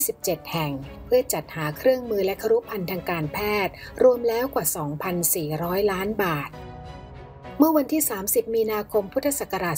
17 แห่งเพื่อจัดหาเครื่องมือและครุภัณฑ์ทางการแพทย์รวมแล้วกว่า 2,400 ล้านบาทเมื่อวันที่ 30 มีนาคม พุทธศักราช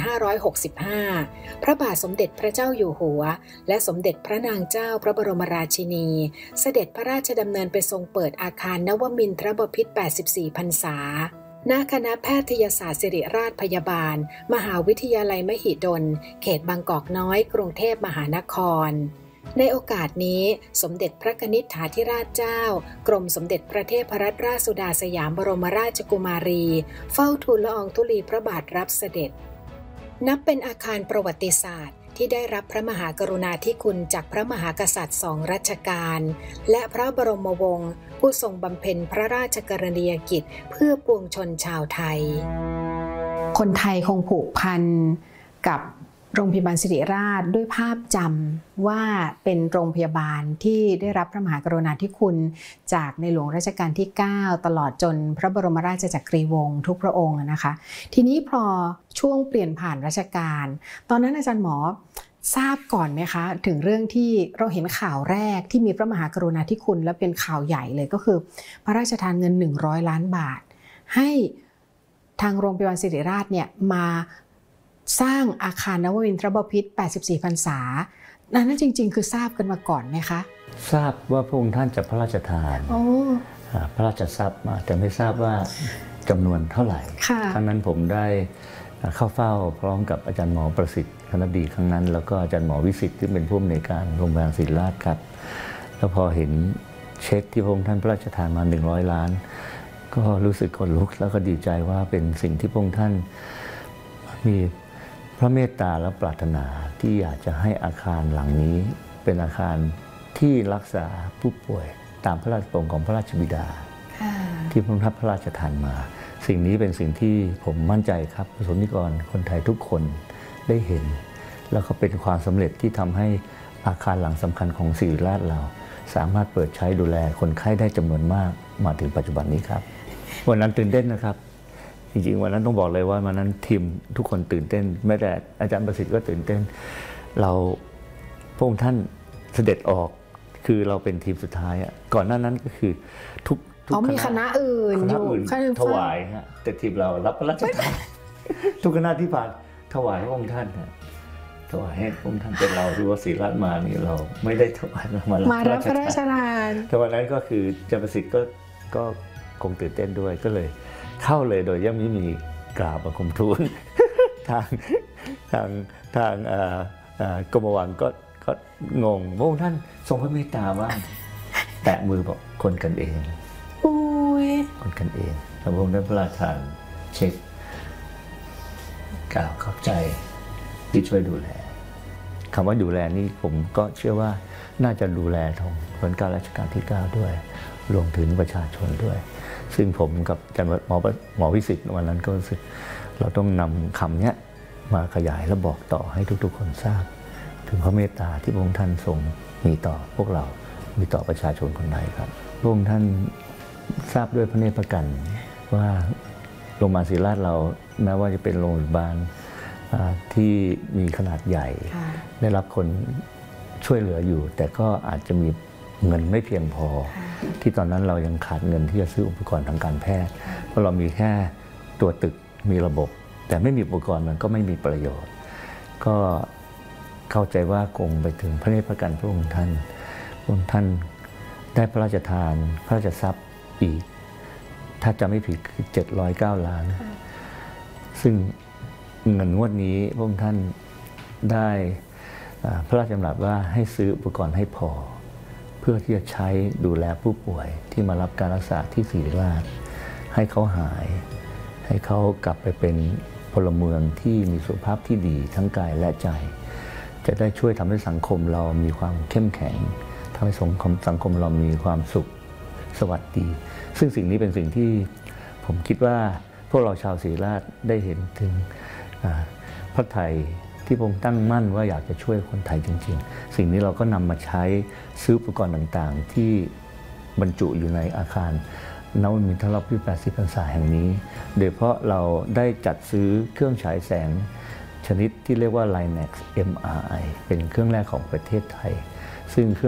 2565 พระบาทสมเด็จพระเจ้าอยู่หัวและสมเด็จพระนางเจ้าพระบรมราชินีเสด็จพระราชดำเนินไปทรงเปิดอาคารนวมินทรบพิตร 84 พรรษาณคณะแพทยศาสตร์ศิริราชพยาบาลมหาวิทยาลัยมหิดลเขตบางกอกน้อยกรุงเทพมหานครในโอกาสนี้สมเด็จพระนิษฐาธิราชเจ้ากรมสมเด็จพระเทพรัตนราชสุดาสยามบรมราชกุมารีเฝ้าทูลละอองธุลีพระบาทรับเสด็จนับเป็นอาคารประวัติศาสตร์ที่ได้รับพระมหากรุณาธิคุณจากพระมหากษัตริย์2 รัชกาลและพระบรมวงศ์ผู้ทรงบำเพ็ญพระราชกรณียกิจเพื่อปวงชนชาวไทยคนไทยคงผูกพันกับโรงพยาบาลศิริราชด้วยภาพจำว่าเป็นโรงพยาบาลที่ได้รับพระมหากรุณาธิคุณจากในหลวงรัชกาลที่ 9ตลอดจนพระบรมราชจักรีวงศ์ทุกพระองค์นะคะทีนี้พอช่วงเปลี่ยนผ่านรัชกาลตอนนั้นอาจารย์หมอทราบก่อนไหมคะถึงเรื่องที่เราเห็นข่าวแรกที่มีพระมหากรุณาธิคุณและเป็นข่าวใหญ่เลยก็คือพระราชทานเงิน100 ล้านบาทให้ทางโรงพยาบาลศิริราชเนี่ยมาสร้างอาคารนวมินทรบพิตร 84 พรรษานั้นจริงๆคือทราบกันมาก่อนไหมคะทราบว่าพระองค์ท่านจะพระราชทานพระราชทรัพย์มาแต่ไม่ทราบว่าจำนวนเท่าไหร่ครั้งนั้นผมได้เข้าเฝ้าพร้อมกับอาจารย์หมอประสิทธิ์คณบดีครั้งนั้นแล้วก็อาจารย์หมอวิสิทธิ์ที่เป็นผู้อำนวยการโรงพยาบาลศิริราชครับแล้วพอเห็นเช็คที่พระองค์ท่านพระราชทานมา100 ล้านก็รู้สึกขนลุกแล้วก็ดีใจว่าเป็นสิ่งที่พระองค์ท่านมีพระเมตตาและปรารถนาที่อยากจะให้อาคารหลังนี้เป็นอาคารที่รักษาผู้ป่วยตามพระราชประสงค์ของพระราชบิดาที่พระองค์ท่านพระราชทานมาสิ่งนี้เป็นสิ่งที่ผมมั่นใจครับประสบนิกรคนไทยทุกคนได้เห็นแล้วก็เป็นความสำเร็จที่ทำให้อาคารหลังสำคัญของศิริราชเราสามารถเปิดใช้ดูแลคนไข้ได้จำนวนมากมาถึงปัจจุบันนี้ครับวันนั้นตื่นเต้นนะครับจริงๆวันนั้นต้องบอกเลยว่าวันนั้นทีมทุกคนตื่นเต้นแม้แต่อาจารย์ประสิทธิ์ก็ตื่นเต้นเราพระองค์ท่านเสด็จออกคือเราเป็นทีมสุดท้ายก่อนหน้านั้นก็คือทุกมีคณะอื่นถวายฮะแต่ทีมเรารับพระราชทานทุกคณะที่ผ่านถวายพระองค์ท่านถวายให้พระองค์ท่านเป็นเราที่ว่าศิริราชมานี่เราไม่ได้ถวายมารับพระราชทานแต่วันนั้นก็คืออาจารย์ประสิทธิ์ก็คงตื่นเต้นด้วยก็เลยเข้าเลยโดยยังไม่มีกราบบังคมทูลทางกรมวังก็งงพระองค์ท่านทรงพระเมตตามากแตะมือบอกคนกันเองคนกันเองพระองค์ได้พระราชทานเช็คกล่าวขอบใจที่ช่วยดูแลคำว่าดูแลนี่ผมก็เชื่อว่าน่าจะดูแลของรัชกาลรัชกาลที่ 9ด้วยรวมถึงประชาชนด้วยซึ่งผมกับอาจารย์หมอวิสิทธิ์วันนั้นก็รู้สึกเราต้องนำคำนี้มาขยายและบอกต่อให้ทุกๆคนทราบถึงพระเมตตาที่พระองค์ท่านทรงมีต่อพวกเรามีต่อประชาชนคนไทยครับพระองค์ท่านทราบด้วยพระเนตรพระกันว่าโรงพยาบาลศิริราชเราแม้ว่าจะเป็นโรงพยาบาลที่มีขนาดใหญ่ได้รับคนช่วยเหลืออยู่แต่ก็อาจจะมีเงินไม่เพียงพอที่ตอนนั้นเรายังขาดเงินที่จะซื้ออุปกรณ์ทางการแพทย์เพราะเรามีแค่ตัวตึกมีระบบแต่ไม่มีอุปกรณ์มันก็ไม่มีประโยชน์ก็เข้าใจว่าคงไปถึงพระเนตรพระกันพระองค์ท่านได้พระราชทานพระราชทรัพย์อีกถ้าจำไม่ผิดคือ709 ล้านซึ่งเงินงวดนี้พระองค์ท่านได้พระราชดำรัสว่าให้ซื้ออุปกรณ์ให้พอเพื่อที่จะใช้ดูแลผู้ป่วยที่มารับการรักษาที่ศิริราชให้เขาหายให้เขากลับไปเป็นพลเมืองที่มีสุขภาพที่ดีทั้งกายและใจจะได้ช่วยทำให้สังคมเรามีความเข้มแข็งทำให้สังคมเรามีความสุขสวัสดีซึ่งสิ่งนี้เป็นสิ่งที่ผมคิดว่าพวกเราชาวศิริราชได้เห็นถึงพระทัยที่พระองค์ตั้งมั่นว่าอยากจะช่วยคนไทยจริงๆสิ่งนี้เราก็นำมาใช้ซื้ออุปกรณ์ต่างๆที่บรรจุอยู่ในอาคารนวมินทรพิตร 80 พรรษาแห่งนี้โดยเฉพาะเราได้จัดซื้อเครื่องฉายแสงชนิดที่เรียกว่า Linax MRI เป็นเครื่องแรกของประเทศไทยซึ่งเครื่อง